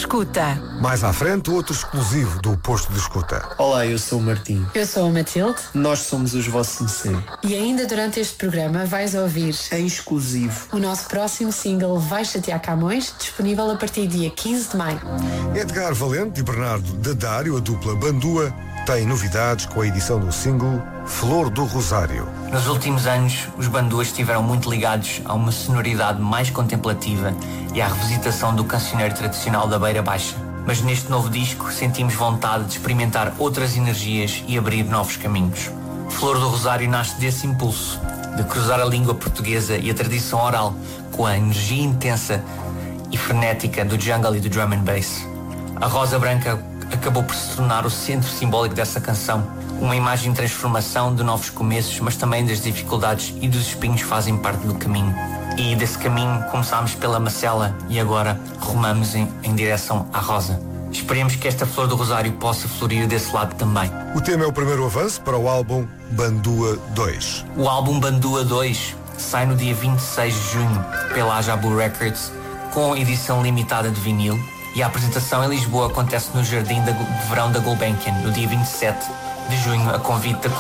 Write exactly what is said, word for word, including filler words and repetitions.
escuta. Mais à frente, outro exclusivo do posto de escuta. Olá, eu sou o Martim. Eu sou a Matilde. Nós somos os vossos M C. E ainda durante este programa vais ouvir Em exclusivo o nosso próximo single Vai Chatear Camões, disponível a partir do dia quinze de maio. Edgar Valente e Bernardo Dadário, a dupla Bandua, têm novidades com a edição do single Flor do Rosário. Nos últimos anos, os Banduas estiveram muito ligados a uma sonoridade mais contemplativa e à revisitação do cancioneiro tradicional da Beira Baixa. Mas neste novo disco sentimos vontade de experimentar outras energias e abrir novos caminhos. Flor do Rosário nasce desse impulso, de cruzar a língua portuguesa e a tradição oral com a energia intensa e frenética do jungle e do drum and bass. A Rosa Branca acabou por se tornar o centro simbólico dessa canção, uma imagem de transformação, de novos começos, mas também das dificuldades e dos espinhos que fazem parte do caminho. E desse caminho começámos pela Macela e agora rumamos em, em direção à Rosa. Esperemos que esta Flor do Rosário possa florir desse lado também. O tema é o primeiro avanço para o álbum Bandua dois. O álbum Bandua dois sai no dia vinte e seis de junho pela Ajabu Records, com edição limitada de vinil, e a apresentação em Lisboa acontece no Jardim de Verão da Gulbenkian, no dia vinte e sete de junho, a convite da